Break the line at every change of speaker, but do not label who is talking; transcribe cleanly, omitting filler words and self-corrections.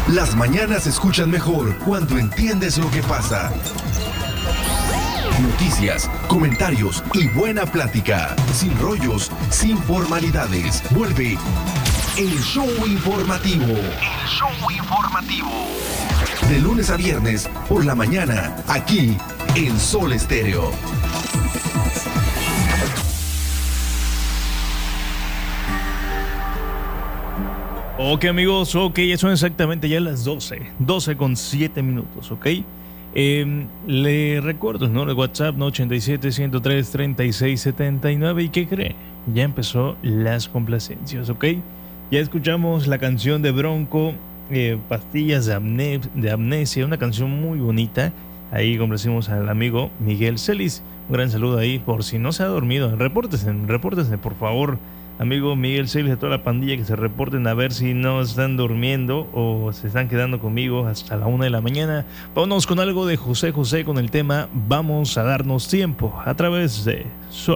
Las mañanas se escuchan mejor cuando entiendes lo que pasa. Noticias, comentarios y buena plática. Sin rollos, sin formalidades. Vuelve el show informativo. El show informativo. De lunes a viernes por la mañana, aquí en Sol Estéreo.
Ok, amigos, ok, ya son exactamente ya las 12 con 7 minutos, ok. Le recuerdo, ¿no? El WhatsApp, ¿no? 87-103-3679. ¿Y qué cree? Ya empezó las complacencias, ok. Ya escuchamos la canción de Bronco, Pastillas de Amnesia, una canción muy bonita. Ahí complacimos al amigo Miguel Celis. Un gran saludo ahí, por si no se ha dormido. Repórtense, por favor. Amigo Miguel Celis, de toda la pandilla, que se reporten a ver si no están durmiendo o se están quedando conmigo hasta la 1 de la mañana. Vámonos con algo de José José con el tema Vamos a darnos tiempo a través de Sol.